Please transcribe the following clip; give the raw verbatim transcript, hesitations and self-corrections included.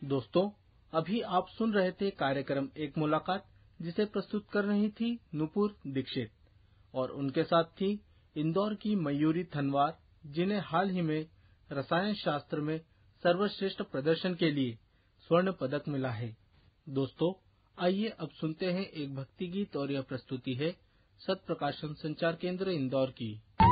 दोस्तों, अभी आप सुन रहे थे कार्यक्रम एक मुलाकात, जिसे प्रस्तुत कर रही थी नुपुर दीक्षित और उनके साथ थी इंदौर की मयूरी थनवार, जिन्हें हाल ही में रसायन शास्त्र में सर्वश्रेष्ठ प्रदर्शन के लिए स्वर्ण पदक मिला है। दोस्तों, आइए अब सुनते हैं एक भक्ति गीत और यह प्रस्तुति है सत प्रकाशन संचार केंद्र इंदौर की।